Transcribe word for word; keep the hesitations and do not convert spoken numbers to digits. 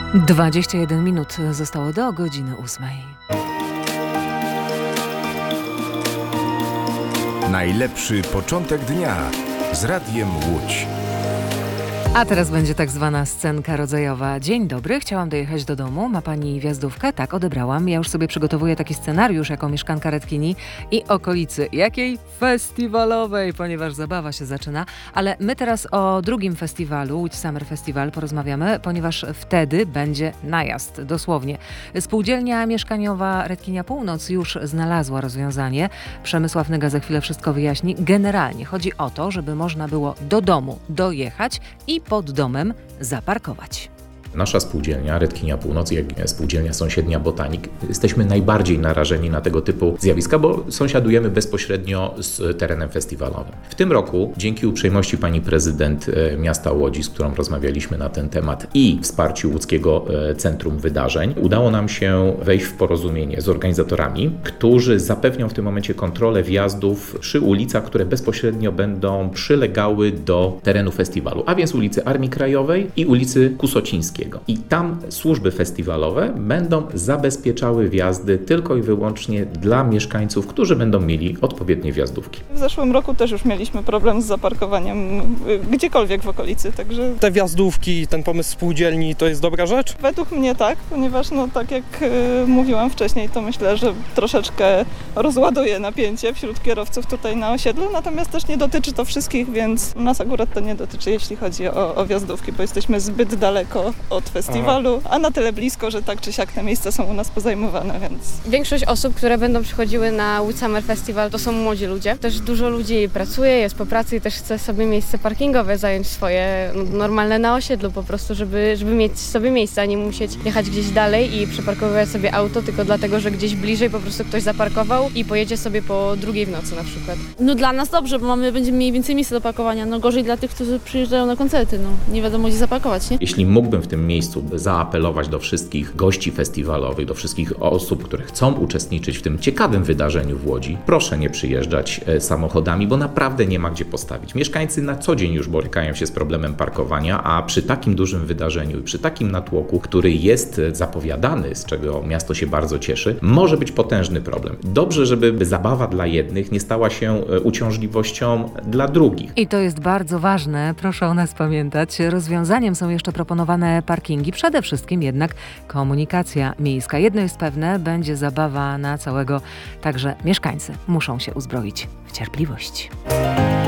dwadzieścia jeden minut zostało do godziny ósmej. Najlepszy początek dnia z Radiem Łódź. A teraz będzie tak zwana scenka rodzajowa. Dzień dobry, chciałam dojechać do domu. Ma pani wjazdówkę? Tak, odebrałam. Ja już sobie przygotowuję taki scenariusz jako mieszkanka Redkini i okolicy. Jakiej festiwalowej, ponieważ zabawa się zaczyna. Ale my teraz o drugim festiwalu, Łódź Summer Festival, porozmawiamy, ponieważ wtedy będzie najazd, dosłownie. Spółdzielnia mieszkaniowa Redkinia Północ już znalazła rozwiązanie. Przemysław Nyga za chwilę wszystko wyjaśni. Generalnie chodzi o to, żeby można było do domu dojechać i pod domem zaparkować. Nasza spółdzielnia, Redkinia Północ, jak spółdzielnia sąsiednia Botanik, jesteśmy najbardziej narażeni na tego typu zjawiska, bo sąsiadujemy bezpośrednio z terenem festiwalowym. W tym roku, dzięki uprzejmości pani prezydent miasta Łodzi, z którą rozmawialiśmy na ten temat, i wsparciu Łódzkiego Centrum Wydarzeń, udało nam się wejść w porozumienie z organizatorami, którzy zapewnią w tym momencie kontrolę wjazdów przy ulicach, które bezpośrednio będą przylegały do terenu festiwalu, a więc ulicy Armii Krajowej i ulicy Kusocińskiej. I tam służby festiwalowe będą zabezpieczały wjazdy tylko i wyłącznie dla mieszkańców, którzy będą mieli odpowiednie wjazdówki. W zeszłym roku też już mieliśmy problem z zaparkowaniem gdziekolwiek w okolicy, także... Te wjazdówki, ten pomysł spółdzielni to jest dobra rzecz? Według mnie tak, ponieważ no tak jak y, mówiłam wcześniej, to myślę, że troszeczkę rozładuje napięcie wśród kierowców tutaj na osiedlu, natomiast też nie dotyczy to wszystkich, więc nas akurat to nie dotyczy, jeśli chodzi o, o wjazdówki, bo jesteśmy zbyt daleko od festiwalu, Aha. a na tyle blisko, że tak czy siak te miejsca są u nas pozajmowane, więc... Większość osób, które będą przychodziły na Łódź Summer Festival, to są młodzi ludzie. Też dużo ludzi pracuje, jest po pracy i też chce sobie miejsce parkingowe zająć swoje, no, normalne na osiedlu po prostu, żeby, żeby mieć sobie miejsce, a nie musieć jechać gdzieś dalej i przeparkowywać sobie auto tylko dlatego, że gdzieś bliżej po prostu ktoś zaparkował i pojedzie sobie po drugiej w nocy na przykład. No dla nas dobrze, bo mamy, będziemy mieli więcej miejsca do parkowania, no gorzej dla tych, którzy przyjeżdżają na koncerty, no nie wiadomo gdzie zaparkować, nie? Jeśli mógłbym w tym miejscu zaapelować do wszystkich gości festiwalowych, do wszystkich osób, które chcą uczestniczyć w tym ciekawym wydarzeniu w Łodzi, proszę nie przyjeżdżać samochodami, bo naprawdę nie ma gdzie postawić. Mieszkańcy na co dzień już borykają się z problemem parkowania, a przy takim dużym wydarzeniu i przy takim natłoku, który jest zapowiadany, z czego miasto się bardzo cieszy, może być potężny problem. Dobrze, żeby zabawa dla jednych nie stała się uciążliwością dla drugich. I to jest bardzo ważne, proszę o nas pamiętać. Rozwiązaniem są jeszcze proponowane parkingi, przede wszystkim jednak komunikacja miejska. Jedno jest pewne, będzie zabawa na całego, także mieszkańcy muszą się uzbroić w cierpliwość.